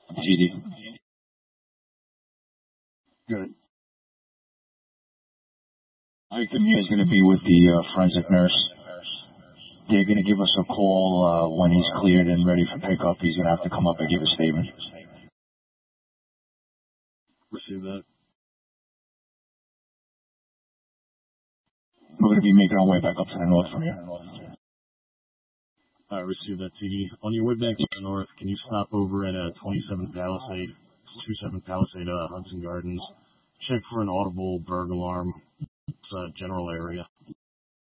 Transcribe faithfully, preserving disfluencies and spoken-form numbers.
G D. Good. I think he's going to be with the uh, forensic nurse. They're going to give us a call uh, when he's cleared and ready for pickup. He's going to have to come up and give a statement. Receive that. We're going to be making our way back up to the north from here. I received that, T D. On your way back to the north, can you stop over at uh, twenty-seven Palisade, twenty-seven Palisade, uh, Hudson Gardens? Check for an audible burglar alarm. It's a general area.